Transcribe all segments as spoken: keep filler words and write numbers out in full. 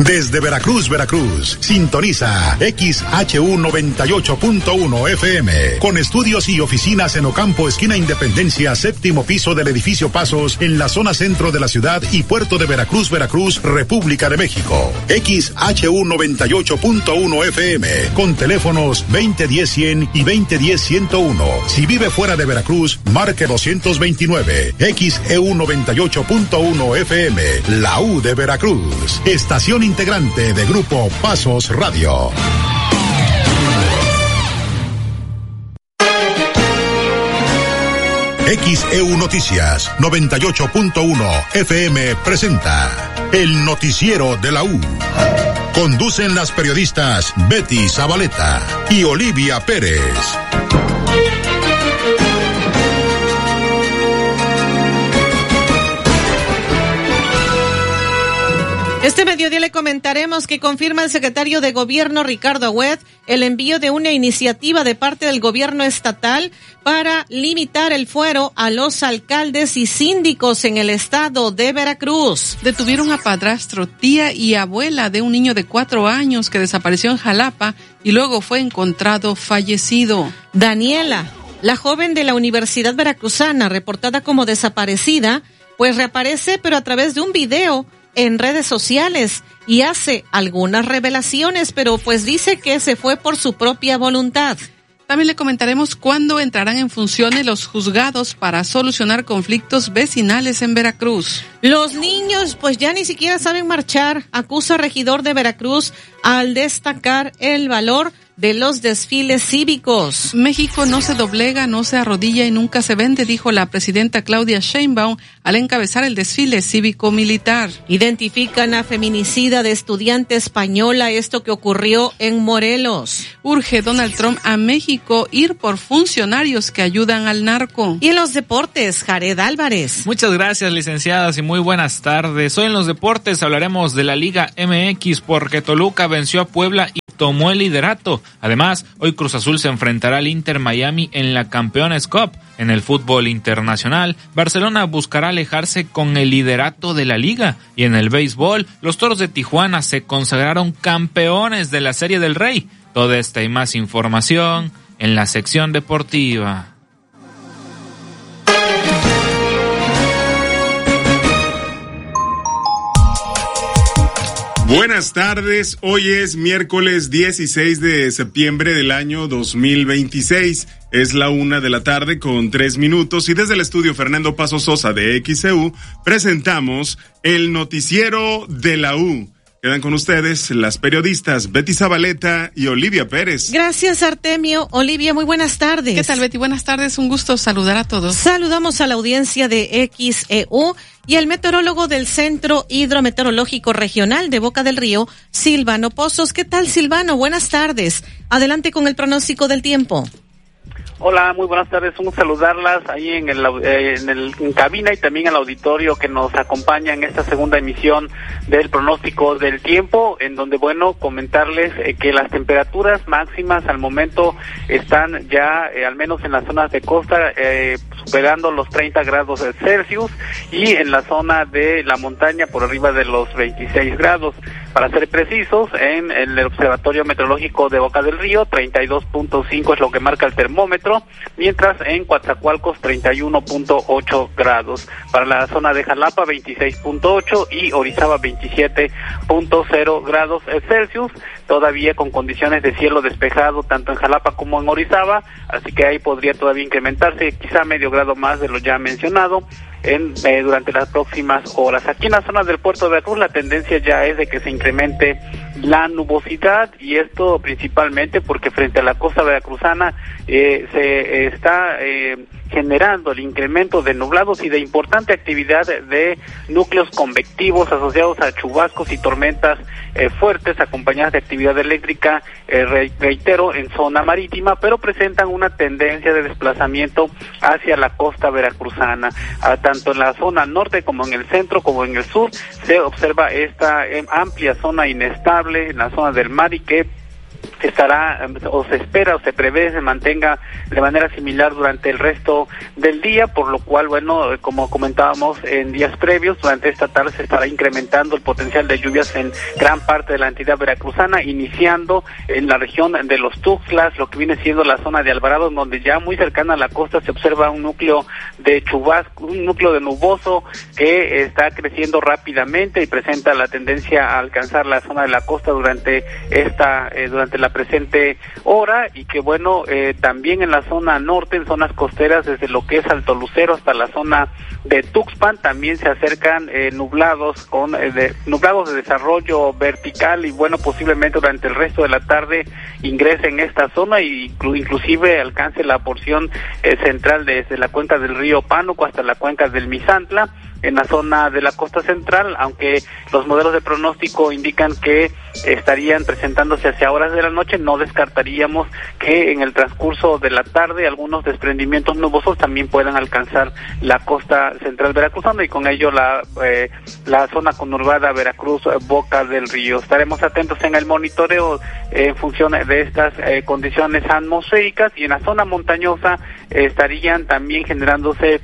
Desde Veracruz, Veracruz, sintoniza X H U noventa y ocho punto uno F M, con estudios y oficinas en Ocampo, esquina Independencia, séptimo piso del edificio Pasos, en la zona centro de la ciudad y puerto de Veracruz, Veracruz, República de México. X H U noventa y ocho punto uno F M, con teléfonos veinte diez cien y veinte diez ciento uno. Si vive fuera de Veracruz, marque doscientos veintinueve. X E U noventa y ocho punto uno F M, la U de Veracruz. Estación integrante de Grupo Pasos Radio. X E U Noticias noventa y ocho punto uno F M presenta el noticiero de la U. Conducen las periodistas Betty Zabaleta y Olivia Pérez. Este mediodía le comentaremos que confirma el secretario de Gobierno Ricardo Agüed el envío de una iniciativa de parte del gobierno estatal para limitar el fuero a los alcaldes y síndicos en el estado de Veracruz. Detuvieron a padrastro, tía y abuela de un niño de cuatro años que desapareció en Jalapa y luego fue encontrado fallecido. Daniela, la joven de la Universidad Veracruzana reportada como desaparecida, pues reaparece pero a través de un video en redes sociales y hace algunas revelaciones, pero pues dice que se fue por su propia voluntad. También le comentaremos cuándo entrarán en funciones los juzgados para solucionar conflictos vecinales en Veracruz. Los niños pues ya ni siquiera saben marchar, acusa regidor de Veracruz al destacar el valor de los desfiles cívicos. México no se doblega, no se arrodilla y nunca se vende, dijo la presidenta Claudia Sheinbaum al encabezar el desfile cívico-militar. Identifican a feminicida de estudiante española, esto que ocurrió en Morelos. Urge Donald Trump a México ir por funcionarios que ayudan al narco. Y en los deportes, Jared Álvarez. Muchas gracias, licenciadas, y muy buenas tardes. Hoy en los deportes hablaremos de la Liga M X porque Toluca venció a Puebla y tomó el liderato. Además, hoy Cruz Azul se enfrentará al Inter Miami en la Campeones Cup. En el fútbol internacional, Barcelona buscará alejarse con el liderato de la liga. Y en el béisbol, los Toros de Tijuana se consagraron campeones de la Serie del Rey. Toda esta y más información en la sección deportiva. Buenas tardes, hoy es miércoles dieciséis de septiembre del año dos mil veintiséis. Es la una de la tarde con tres minutos y desde el estudio Fernando Paso Sosa de X E U presentamos el noticiero de la U. Quedan con ustedes las periodistas Betty Zabaleta y Olivia Pérez. Gracias, Artemio. Olivia, muy buenas tardes. ¿Qué tal, Betty? Buenas tardes, un gusto saludar a todos. Saludamos a la audiencia de X E U y al meteorólogo del Centro Hidrometeorológico Regional de Boca del Río, Silvano Pozos. ¿Qué tal, Silvano? Buenas tardes. Adelante con el pronóstico del tiempo. Hola, muy buenas tardes, un saludarlas ahí en el eh, en el en cabina y también al auditorio que nos acompaña en esta segunda emisión del pronóstico del tiempo, en donde, bueno, comentarles eh, que las temperaturas máximas al momento están ya, eh, al menos en las zonas de costa, eh, superando los treinta grados Celsius y en la zona de la montaña por arriba de los veintiséis grados. Para ser precisos, en el Observatorio Meteorológico de Boca del Río, treinta y dos punto cinco es lo que marca el termómetro, mientras en Coatzacoalcos treinta y uno punto ocho grados. Para la zona de Jalapa, veintiséis punto ocho y Orizaba veintisiete punto cero grados Celsius, todavía con condiciones de cielo despejado tanto en Jalapa como en Orizaba, así que ahí podría todavía incrementarse quizá medio grado más de lo ya mencionado en eh, durante las próximas horas. Aquí en la zona del puerto de Veracruz la tendencia ya es de que se incremente la nubosidad, y esto principalmente porque frente a la costa veracruzana eh, se eh, está eh, generando el incremento de nublados y de importante actividad de núcleos convectivos asociados a chubascos y tormentas eh, fuertes acompañadas de actividad eléctrica, eh, re, reitero, en zona marítima, pero presentan una tendencia de desplazamiento hacia la costa veracruzana. Ah, tanto en la zona norte como en el centro como en el sur se observa esta eh, amplia zona inestable en la zona del mar y que se estará o se espera o se prevé se mantenga de manera similar durante el resto del día, por lo cual, bueno, como comentábamos en días previos, durante esta tarde se estará incrementando el potencial de lluvias en gran parte de la entidad veracruzana, iniciando en la región de los Tuxtlas, lo que viene siendo la zona de Alvarado, donde ya muy cercana a la costa se observa un núcleo de chubasco, un núcleo de nuboso que está creciendo rápidamente y presenta la tendencia a alcanzar la zona de la costa durante esta eh, durante la presente hora, y que bueno, eh, también en la zona norte, en zonas costeras, desde lo que es Alto Lucero hasta la zona de Tuxpan, también se acercan eh, nublados con eh, de, nublados de desarrollo vertical, y bueno, posiblemente durante el resto de la tarde ingrese en esta zona y inclu, inclusive alcance la porción eh, central desde la cuenca del río Pánuco hasta la cuenca del Misantla, en la zona de la costa central, aunque los modelos de pronóstico indican que estarían presentándose hacia horas de la noche. No descartaríamos que en el transcurso de la tarde algunos desprendimientos nubosos también puedan alcanzar la costa central veracruzana, y con ello la eh, la zona conurbada Veracruz, Boca del Río. Estaremos atentos en el monitoreo eh, en función de estas eh, condiciones atmosféricas, y en la zona montañosa eh, estarían también generándose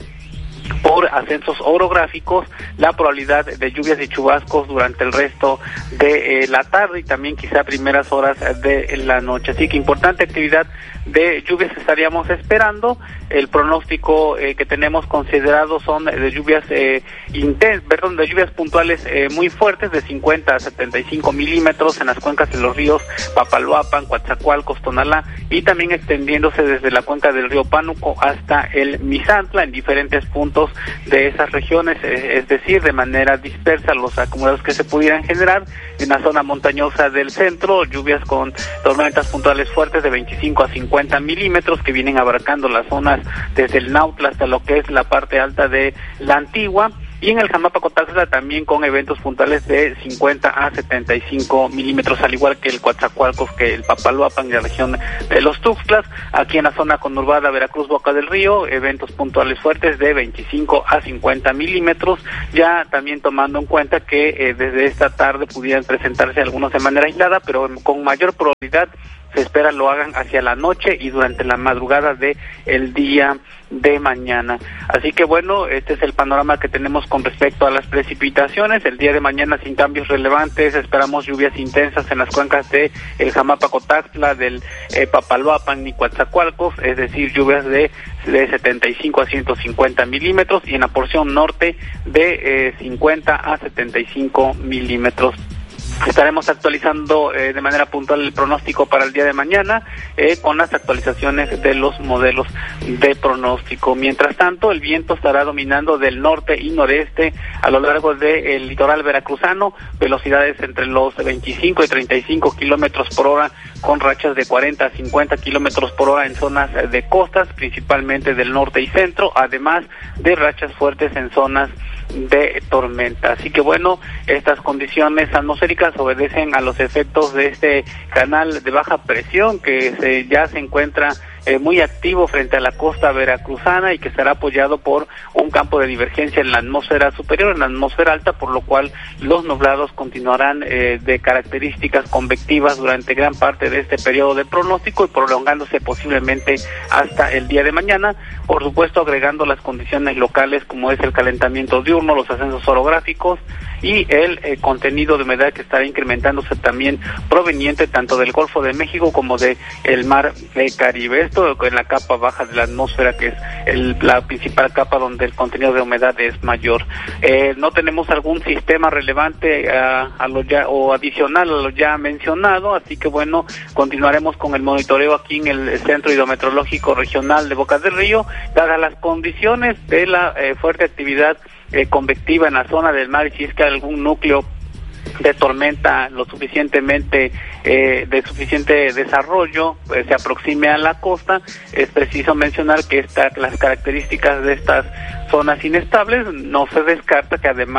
por ascensos orográficos la probabilidad de lluvias y chubascos durante el resto de eh, la tarde y también quizá primeras horas de la noche. Así que importante actividad de lluvias estaríamos esperando. El pronóstico eh, que tenemos considerado son de lluvias eh, intensas, perdón, de lluvias puntuales eh, muy fuertes, de cincuenta a setenta y cinco milímetros en las cuencas de los ríos Papaloapan, Coatzacoalcos, Tonalá, y también extendiéndose desde la cuenca del río Pánuco hasta el Misantla en diferentes puntos de esas regiones, eh, es decir, de manera dispersa los acumulados que se pudieran generar. En la zona montañosa del centro, lluvias con tormentas puntuales fuertes de veinticinco a cincuenta milímetros que vienen abarcando las zonas desde el Nautla hasta lo que es la parte alta de la Antigua. Y en el Jamapa-Cotaxtla también con eventos puntuales de cincuenta a setenta y cinco milímetros, al igual que el Coatzacoalcos, que el Papaloapan y la región de los Tuxtlas. Aquí en la zona conurbada Veracruz, Boca del Río, eventos puntuales fuertes de veinticinco a cincuenta milímetros, ya también tomando en cuenta que eh, desde esta tarde pudieran presentarse algunos de manera aislada, pero con mayor probabilidad se espera lo hagan hacia la noche y durante la madrugada de el día de mañana. Así que bueno, este es el panorama que tenemos con respecto a las precipitaciones. El día de mañana sin cambios relevantes, esperamos lluvias intensas en las cuencas de el Jamapa-Cotaxtla, del eh, Papaloapan y Coatzacoalcos, es decir, lluvias de de setenta y cinco a ciento cincuenta milímetros, y en la porción norte de eh, cincuenta a setenta y cinco milímetros. Estaremos actualizando eh, de manera puntual el pronóstico para el día de mañana eh, con las actualizaciones de los modelos de pronóstico. Mientras tanto, el viento estará dominando del norte y noreste a lo largo del litoral veracruzano, velocidades entre los veinticinco y treinta y cinco kilómetros por hora, con rachas de cuarenta a cincuenta kilómetros por hora en zonas de costas, principalmente del norte y centro, además de rachas fuertes en zonas de tormenta. Así que bueno, estas condiciones atmosféricas obedecen a los efectos de este canal de baja presión que se, ya se encuentra eh, muy activo frente a la costa veracruzana y que será apoyado por un campo de divergencia en la atmósfera superior, en la atmósfera alta, por lo cual los nublados continuarán eh, de características convectivas durante gran parte de este periodo de pronóstico y prolongándose posiblemente hasta el día de mañana, por supuesto agregando las condiciones locales como es el calentamiento diurno, los ascensos orográficos y el eh, contenido de humedad que estará incrementándose también proveniente tanto del Golfo de México como de el Mar de Caribe. Esto en la capa baja de la atmósfera, que es el, la principal capa donde el contenido de humedad es mayor. Eh, no tenemos algún sistema relevante a, a lo ya o adicional a lo ya mencionado, así que bueno, continuaremos con el monitoreo aquí en el Centro Hidrometeorológico Regional de Boca del Río, dadas las condiciones de la eh, fuerte actividad eh, convectiva en la zona del mar, y si es que algún núcleo de tormenta lo suficientemente eh, de suficiente desarrollo pues, se aproxime a la costa. Es preciso mencionar que esta, las características de estas zonas inestables, no se descarta que además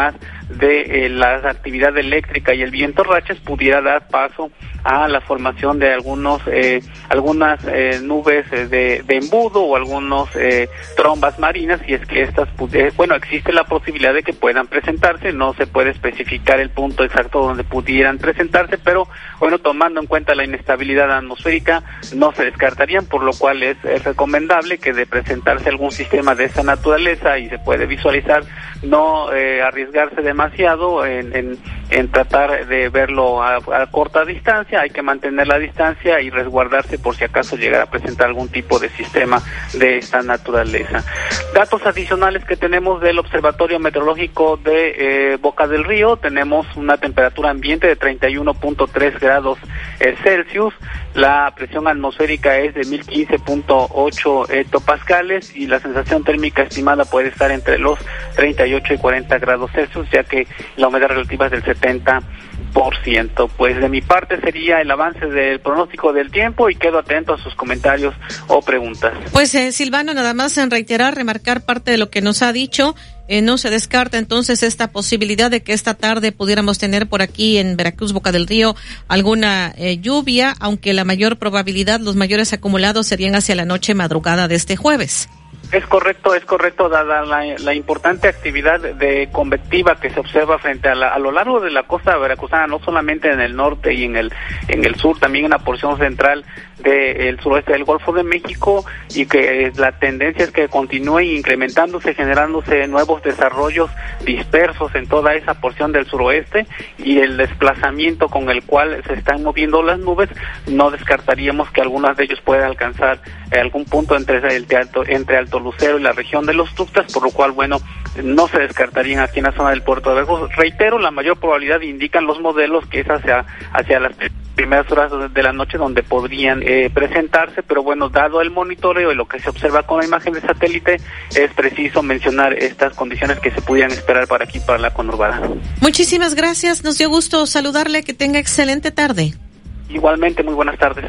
de eh, la actividad eléctrica y el viento rachas pudiera dar paso a la formación de algunos eh, algunas eh, nubes eh, de, de embudo o algunos eh, trombas marinas, y es que estas, eh, bueno, existe la posibilidad de que puedan presentarse. No se puede especificar el punto exacto donde pudieran presentarse, pero bueno, tomando en cuenta la inestabilidad atmosférica, no se descartarían, por lo cual es, es recomendable que de presentarse algún sistema de esa naturaleza y se puede visualizar, no eh, arriesgarse demasiado en, en, en tratar de verlo a, a corta distancia. Hay que mantener la distancia y resguardarse por si acaso llegara a presentar algún tipo de sistema de esta naturaleza. Datos adicionales que tenemos del Observatorio Meteorológico de eh, Boca del Río: tenemos una temperatura ambiente de treinta y uno punto tres grados eh, Celsius, la presión atmosférica es de mil quince punto ocho hectopascales y la sensación térmica estimada puede estar entre los treinta y ocho y cuarenta grados Celsius, ya que la humedad relativa es del setenta por ciento. Pues de mi parte sería el avance del pronóstico del tiempo y quedo atento a sus comentarios o preguntas. Pues eh, Silvano, nada más en reiterar, remarcar parte de lo que nos ha dicho. Eh, no se descarta entonces esta posibilidad de que esta tarde pudiéramos tener por aquí en Veracruz, Boca del Río, alguna eh, lluvia, aunque la mayor probabilidad, los mayores acumulados serían hacia la noche madrugada de este jueves. Es correcto, es correcto, dada la, la importante actividad de convectiva que se observa frente a, la, a lo largo de la costa veracruzana, no solamente en el norte y en el en el sur, también en la porción central del suroeste del Golfo de México, y que la tendencia es que continúe incrementándose, generándose nuevos desarrollos dispersos en toda esa porción del suroeste, y el desplazamiento con el cual se están moviendo las nubes, no descartaríamos que algunas de ellos puedan alcanzar eh, algún punto entre el alto, entre Alto Lucero y la región de los Tuxtlas, por lo cual, bueno, no se descartarían aquí en la zona del puerto de Veracruz. Reitero, la mayor probabilidad indican los modelos que es hacia, hacia las primeras horas de la noche donde podrían eh, presentarse, pero bueno, dado el monitoreo y lo que se observa con la imagen de satélite, es preciso mencionar estas condiciones que se pudieran esperar para aquí, para la conurbada. Muchísimas gracias, nos dio gusto saludarle, que tenga excelente tarde. Igualmente, muy buenas tardes.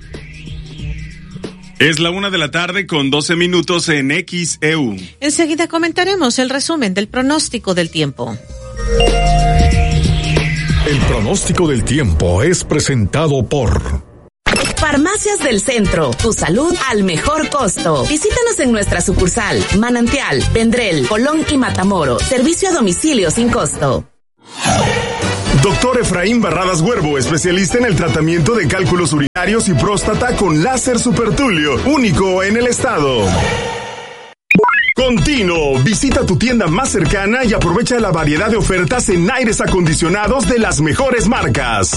Es la una de la tarde con doce minutos en X E U. Enseguida comentaremos el resumen del pronóstico del tiempo. El pronóstico del tiempo es presentado por Farmacias del Centro, tu salud al mejor costo. Visítanos en nuestra sucursal Manantial, Vendrell, Colón y Matamoros. Servicio a domicilio sin costo. Doctor Efraín Barradas Huervo, especialista en el tratamiento de cálculos urinarios y próstata con láser supertulio, único en el estado. Continuo, visita tu tienda más cercana y aprovecha la variedad de ofertas en aires acondicionados de las mejores marcas.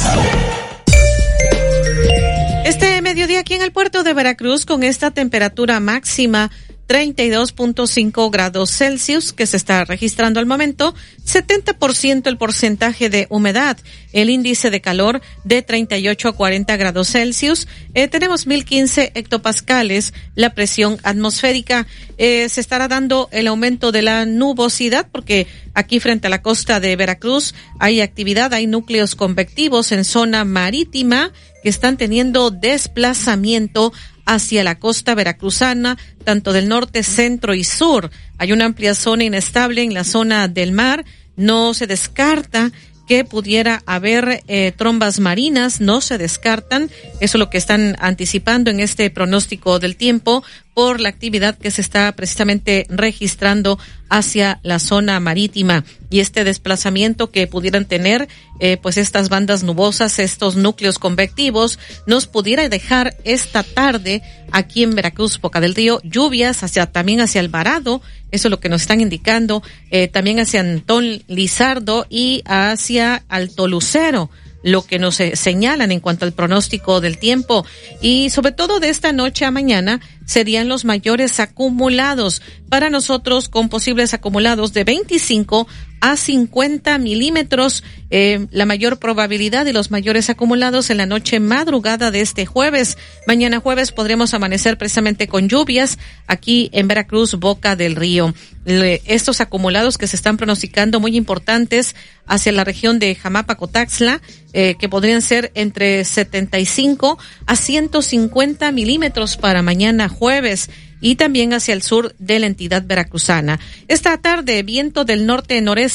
Este mediodía aquí en el puerto de Veracruz, con esta temperatura máxima treinta y dos punto cinco grados Celsius que se está registrando al momento, setenta por ciento el porcentaje de humedad, el índice de calor de treinta y ocho a cuarenta grados Celsius, eh, tenemos mil quince hectopascales, la presión atmosférica, eh, se estará dando el aumento de la nubosidad porque aquí frente a la costa de Veracruz hay actividad, hay núcleos convectivos en zona marítima que están teniendo desplazamiento hacia la costa veracruzana, tanto del norte, centro y sur. Hay una amplia zona inestable en la zona del mar. No se descarta que pudiera haber eh, trombas marinas, no se descartan. Eso es lo que están anticipando en este pronóstico del tiempo por la actividad que se está precisamente registrando hacia la zona marítima y este desplazamiento que pudieran tener eh, pues estas bandas nubosas, estos núcleos convectivos, nos pudiera dejar esta tarde aquí en Veracruz, Boca del Río, lluvias hacia también hacia Alvarado, eso es lo que nos están indicando, eh, también hacia Antón Lizardo y hacia Alto Lucero, lo que nos señalan en cuanto al pronóstico del tiempo, y sobre todo de esta noche a mañana serían los mayores acumulados para nosotros, con posibles acumulados de veinticinco a cincuenta milímetros, eh, la mayor probabilidad de los mayores acumulados en la noche madrugada de este jueves. Mañana jueves podremos amanecer precisamente con lluvias aquí en Veracruz, Boca del Río. Le, estos acumulados que se están pronosticando muy importantes hacia la región de Jamapa, Cotaxla, eh, que podrían ser entre setenta y cinco a ciento cincuenta milímetros para mañana jueves, y también hacia el sur de la entidad veracruzana. Esta tarde, viento del norte-noreste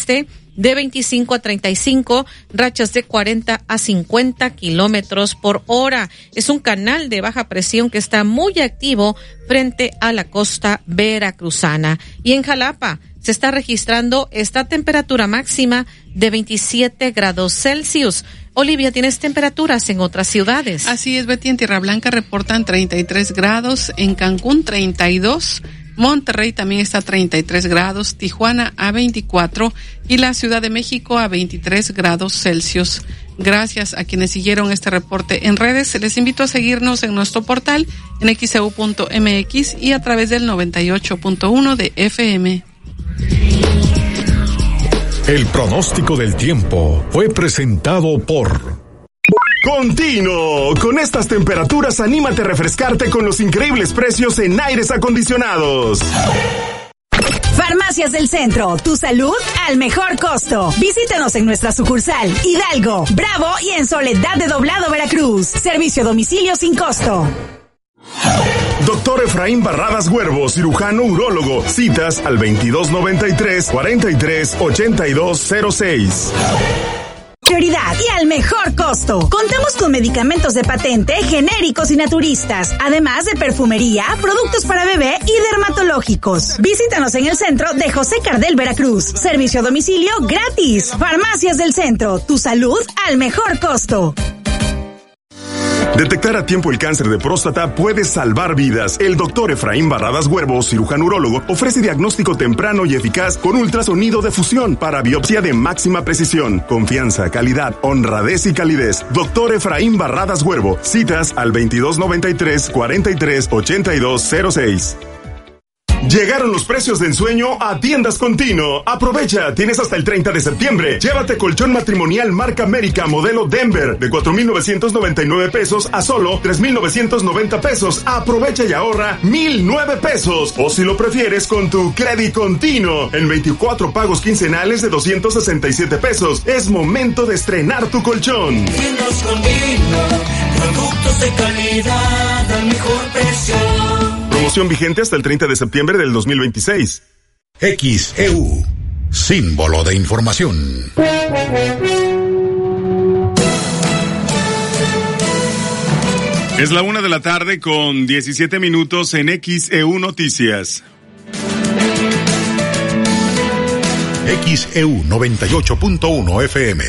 de veinticinco a treinta y cinco, rachas de cuarenta a cincuenta kilómetros por hora. Es un canal de baja presión que está muy activo frente a la costa veracruzana. Y en Jalapa se está registrando esta temperatura máxima de veintisiete grados Celsius. Olivia, ¿tienes temperaturas en otras ciudades? Así es, Betty. En Tierra Blanca reportan treinta y tres grados, en Cancún treinta y dos, Monterrey también está a treinta y tres grados, Tijuana a veinticuatro y la Ciudad de México a veintitrés grados Celsius. Gracias a quienes siguieron este reporte en redes. Les invito a seguirnos en nuestro portal en x e u punto m x y a través del noventa y ocho punto uno de F M. El pronóstico del tiempo fue presentado por Continuo. Con estas temperaturas, anímate a refrescarte con los increíbles precios en aires acondicionados. Farmacias del Centro, tu salud al mejor costo. Visítanos en nuestra sucursal Hidalgo, Bravo y en Soledad de Doblado, Veracruz. Servicio a domicilio sin costo. Doctor Efraín Barradas Huervo, cirujano urólogo. Citas al veintidós noventa y tres, cuarenta y tres, ochenta y dos cero seis. Prioridad y al mejor costo. Contamos con medicamentos de patente, genéricos y naturistas, además de perfumería, productos para bebé y dermatológicos. Visítanos en el centro de José Cardel, Veracruz. Servicio a domicilio gratis. Farmacias del Centro, tu salud al mejor costo. Detectar a tiempo el cáncer de próstata puede salvar vidas. El doctor Efraín Barradas Huervo, cirujano urólogo, ofrece diagnóstico temprano y eficaz con ultrasonido de fusión para biopsia de máxima precisión. Confianza, calidad, honradez y calidez. Doctor Efraín Barradas Huervo. Citas al veintidós noventa y tres, cuarenta y tres, ochenta y dos cero seis. Llegaron los precios de ensueño a Tiendas Continuo. Aprovecha, tienes hasta el treinta de septiembre. Llévate colchón matrimonial marca América modelo Denver de cuatro mil novecientos noventa y nueve pesos a solo tres mil novecientos noventa pesos. Aprovecha y ahorra mil nueve pesos. O si lo prefieres con tu Crédito Continuo en veinticuatro pagos quincenales de doscientos sesenta y siete pesos. Es momento de estrenar tu colchón. Tiendas Continuo, productos de calidad al mejor precio. Promoción vigente hasta el treinta de septiembre del dos mil veintiséis. X E U, símbolo de información. Es la una de la tarde con diecisiete minutos en X E U Noticias. X E U noventa y ocho punto uno F M.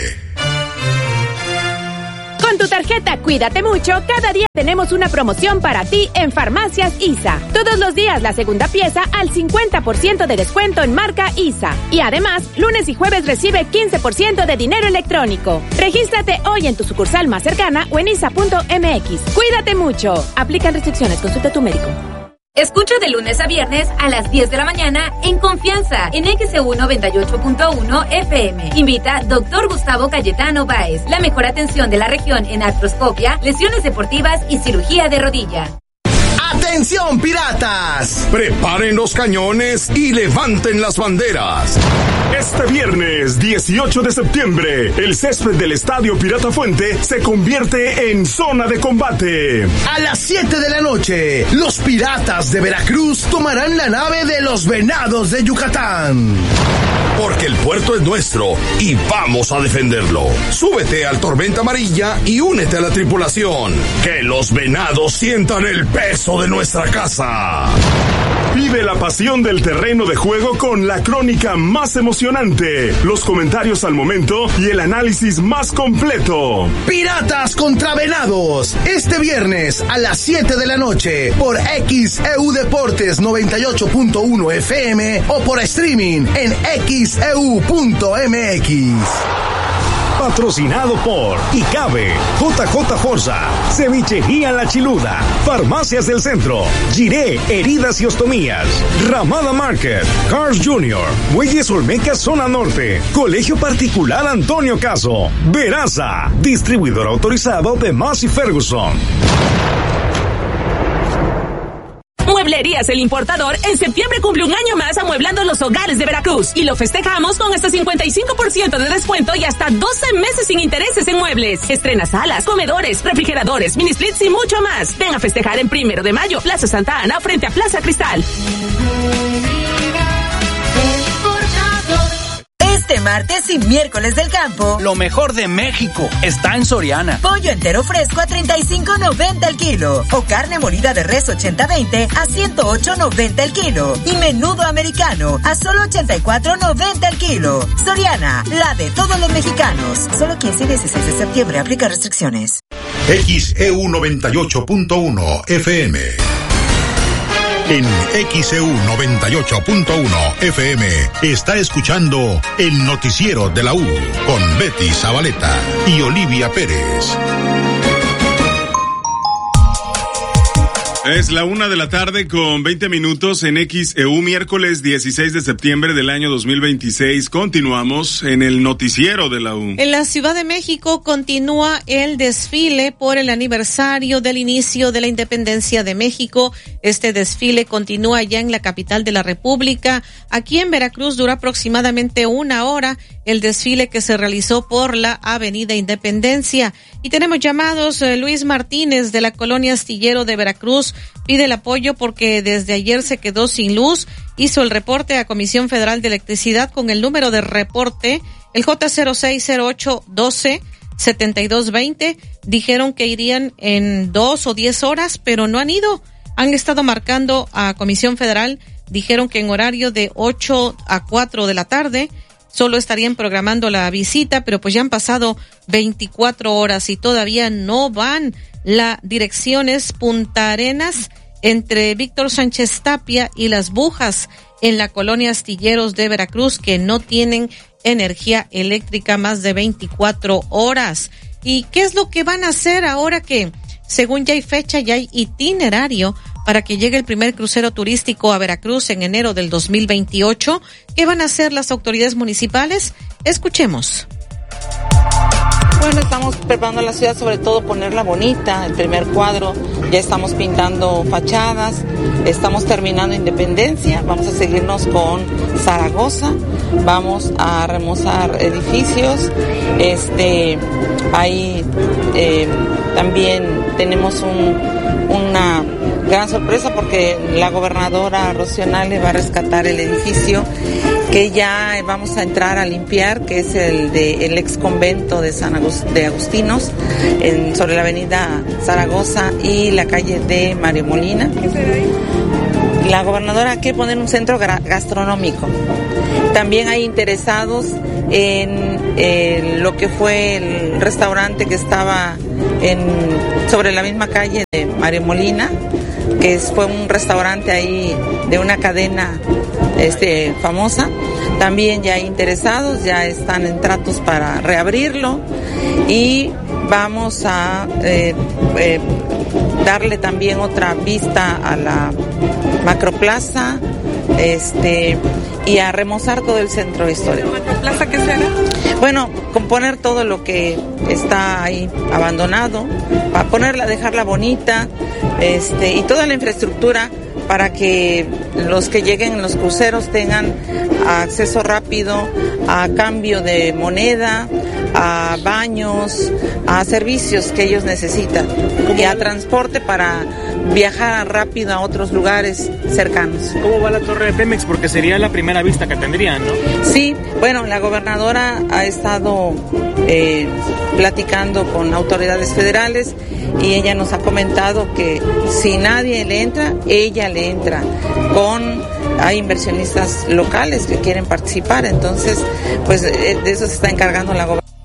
Con tu tarjeta Cuídate Mucho, cada día tenemos una promoción para ti en Farmacias I S A. Todos los días la segunda pieza al cincuenta por ciento de descuento en marca I S A. Y además, lunes y jueves recibe quince por ciento de dinero electrónico. Regístrate hoy en tu sucursal más cercana o en isa punto m x. Cuídate Mucho. Aplican restricciones. Consulta a tu médico. Escucha de lunes a viernes a las diez de la mañana en Confianza en X E U noventa y ocho punto uno F M. Invita doctor Gustavo Cayetano Báez. La mejor atención de la región en artroscopia, lesiones deportivas y cirugía de rodilla. ¡Atención, piratas! Preparen los cañones y levanten las banderas. Este viernes dieciocho de septiembre, el césped del Estadio Pirata Fuente se convierte en zona de combate. A las siete de la noche, los piratas de Veracruz tomarán la nave de los Venados de Yucatán. Porque el puerto es nuestro y vamos a defenderlo. Súbete al Tormenta Amarilla y únete a la tripulación. Que los Venados sientan el peso de nuestra casa. Vive la pasión del terreno de juego con la crónica más emocionante, los comentarios al momento y el análisis más completo. Piratas contra Venados, este viernes a las siete de la noche por X E U Deportes noventa y ocho punto uno F M o por streaming en x e u punto m x. Patrocinado por Icabe, J J Forza, Cevichería La Chiluda, Farmacias del Centro, Giré, Heridas y Ostomías, Ramada Market, Cars Junior, Muelles Olmeca Zona Norte, Colegio Particular Antonio Caso, Veraza, distribuidor autorizado de Massey Ferguson. Mueblerías El Importador en septiembre cumple un año más amueblando los hogares de Veracruz y lo festejamos con hasta cincuenta y cinco por ciento de descuento y hasta doce meses sin intereses en muebles. Estrena salas, comedores, refrigeradores, mini splits y mucho más. Ven a festejar en Primero de Mayo, Plaza Santa Ana, frente a Plaza Cristal. Este Este martes y miércoles del campo, lo mejor de México está en Soriana. Pollo entero fresco a treinta y cinco noventa el kilo. O carne molida de res ochenta veinte a ciento ocho noventa el kilo. Y menudo americano a solo ochenta y cuatro noventa el kilo. Soriana, la de todos los mexicanos. Solo quince y dieciséis de septiembre. Aplica restricciones. X E U noventa y ocho punto uno F M. En X E U noventa y ocho punto uno F M está escuchando el noticiero de la U con Betty Zabaleta y Olivia Pérez. Es la una de la tarde con veinte minutos en X E U, miércoles dieciséis de septiembre del año dos mil veintiséis. Continuamos en el noticiero de la U. En la Ciudad de México continúa el desfile por el aniversario del inicio de la independencia de México. Este desfile continúa ya en la capital de la República. Aquí en Veracruz duró aproximadamente una hora el desfile que se realizó por la Avenida Independencia. Y tenemos llamados. eh, Luis Martínez de la colonia Astillero de Veracruz pide el apoyo porque desde ayer se quedó sin luz. Hizo el reporte a Comisión Federal de Electricidad con el número de reporte, el J cero seis cero ocho doce setenta y dos veinte. Dijeron que irían en dos o diez horas, pero no han ido. Han estado marcando a Comisión Federal. Dijeron que en horario de ocho a cuatro de la tarde solo estarían programando la visita, pero pues ya han pasado veinticuatro horas y todavía no van. La dirección es Punta Arenas, entre Víctor Sánchez Tapia y Las Bujas, en la colonia Astilleros de Veracruz, que no tienen energía eléctrica más de veinticuatro horas. ¿Y qué es lo que van a hacer ahora que, según ya hay fecha, ya hay itinerario para que llegue el primer crucero turístico a Veracruz en enero del dos mil veintiocho? ¿Qué van a hacer las autoridades municipales? Escuchemos. Bueno, estamos preparando la ciudad, sobre todo ponerla bonita, el primer cuadro, ya estamos pintando fachadas, estamos terminando Independencia, vamos a seguirnos con Zaragoza, vamos a remozar edificios, este, ahí eh, también tenemos un, una gran sorpresa porque la gobernadora Rocío Nale va a rescatar el edificio que ya vamos a entrar a limpiar, que es el de el ex convento de San Agust- de Agustinos, en, sobre la avenida Zaragoza y la calle de Mario Molina. ¿Qué será ahí? La gobernadora quiere poner un centro gra- gastronómico. También hay interesados en eh, lo que fue el restaurante que estaba en sobre la misma calle de Mario Molina, que es, fue un restaurante ahí de una cadena este famosa. También ya hay interesados, ya están en tratos para reabrirlo y vamos a eh, eh, darle también otra vista a la macroplaza, este y a remozar todo el centro histórico. ¿Macroplaza qué será? Bueno, componer todo lo que está ahí abandonado, para ponerla, dejarla bonita, este y toda la infraestructura para que los que lleguen en los cruceros tengan acceso rápido a cambio de moneda, a baños, a servicios que ellos necesitan y a transporte para viajar rápido a otros lugares cercanos. ¿Cómo va la torre de Pemex? Porque sería la primera vista que tendrían, ¿no? Sí, bueno, la gobernadora ha estado eh, platicando con autoridades federales y ella nos ha comentado que si nadie le entra, ella le entra con... Hay inversionistas locales que quieren participar, entonces pues de eso se está encargando la gobernadora.